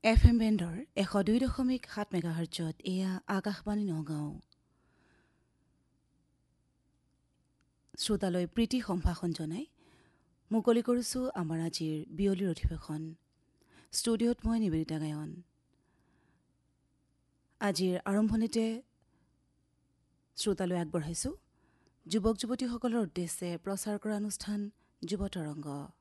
FM বেণ্ডৰ 102.7 মেগাহাৰ্টজত এয়া আকাশবাণী নগাঁও। শ্ৰোতালৈ প্ৰীতি সম্ভাষণ জনাই মুকলি কৰিছোঁ আমাৰ আজিৰ বিয়লিৰ অধিৱেশন। ষ্টুডিঅ'ত মই নিবেদিতা গায়ন। আজিৰ আৰম্ভণিতে শ্ৰোতালৈ আগবঢ়াইছোঁ যুৱক যুৱতীসকলৰ উদ্দেশ্যে প্ৰচাৰ কৰা অনুষ্ঠান যুৱ তৰংগ।